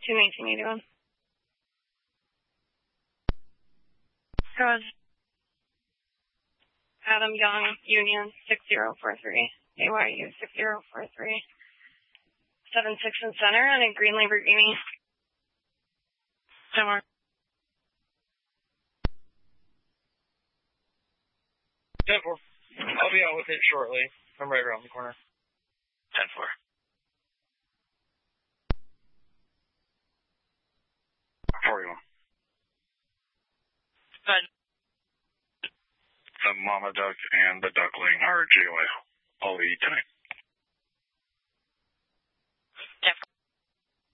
21981. Go ahead. Adam Young, Union 6043. AYU 6043. 76 in center and a green Lamborghini. 10 more. 10-4. I'll be out with it shortly. I'm right around the corner. 10-4. 41. Good. The Mama Duck and the Duckling are GOA. All eat tonight.